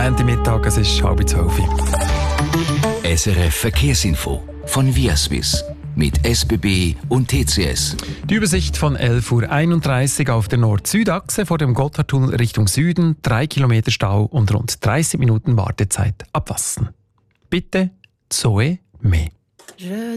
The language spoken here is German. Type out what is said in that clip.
Montagmittag, es ist 11:30. SRF Verkehrsinfo von Viaswiss mit SBB und TCS. Die Übersicht von 11:31 Uhr auf der Nord-Süd-Achse vor dem Gotthardtunnel Richtung Süden, 3 Kilometer Stau und rund 30 Minuten Wartezeit ab Wassen. Bitte Zoe Mee.